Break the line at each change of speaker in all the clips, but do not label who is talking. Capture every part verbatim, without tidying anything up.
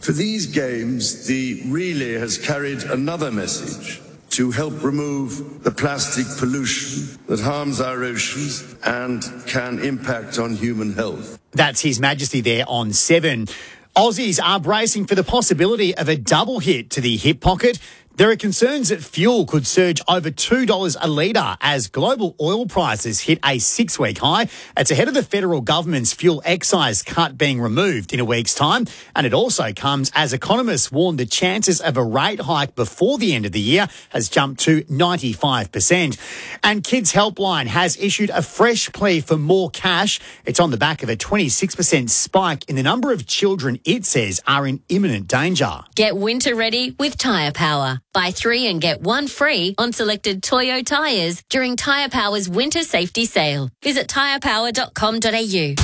For these games, the relay has carried another message to help remove the plastic pollution that harms our oceans and can impact on human health.
That's His Majesty there on seven. Aussies are bracing for the possibility of a double hit to the hip pocket. There are concerns that fuel could surge over two dollars a litre as global oil prices hit a six-week high. It's ahead of the federal government's fuel excise cut being removed in a week's time. And it also comes as economists warn the chances of a rate hike before the end of the year has jumped to ninety-five percent. And Kids Helpline has issued a fresh plea for more cash. It's on the back of a twenty-six percent spike in the number of children it says are in imminent danger.
Get winter ready with Tyre Power. Buy three and get one free on selected Toyo tyres during Tyre Power's winter safety sale. Visit tyre power dot com dot a u.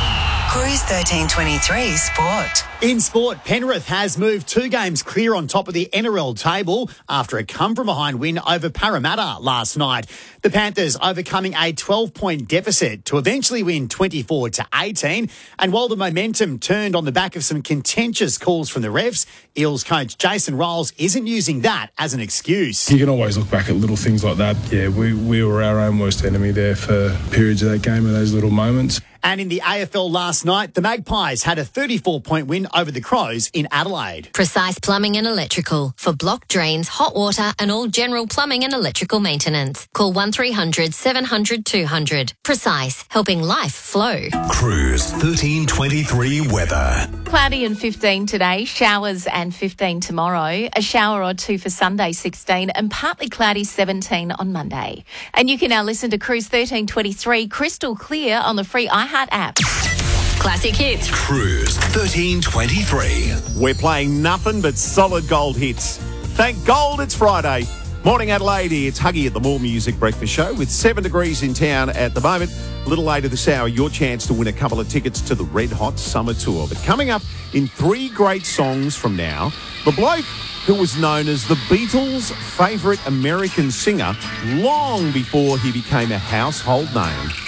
Cruise thirteen twenty-three Sport.
In sport, Penrith has moved two games clear on top of the N R L table after a come-from-behind win over Parramatta last night. The Panthers overcoming a twelve-point deficit to eventually win twenty-four to eighteen. And while the momentum turned on the back of some contentious calls from the refs, Eels coach Jason Rolls isn't using that as an excuse.
You can always look back at little things like that. Yeah, we, we were our own worst enemy there for periods of that game and those little moments.
And in the A F L last night, the Magpies had a thirty-four point win over the Crows in Adelaide.
Precise Plumbing and Electrical for block drains, hot water and all general plumbing and electrical maintenance. Call one three hundred seven hundred two hundred. Precise, helping life flow.
Cruise thirteen twenty-three weather.
Cloudy and fifteen today, showers and fifteen tomorrow, a shower or two for Sunday sixteen and partly cloudy seventeen on Monday. And you can now listen to Cruise thirteen twenty-three crystal clear on the free iHeart app.
Classic hits.
Cruise thirteen twenty-three.
We're playing nothing but solid gold hits. Thank gold it's Friday. Morning Adelaide, it's Huggy at the More Music Breakfast Show with seven degrees in town at the moment. A little later this hour, your chance to win a couple of tickets to the Red Hot Summer Tour. But coming up in three great songs from now, the bloke who was known as the Beatles' favourite American singer long before he became a household name.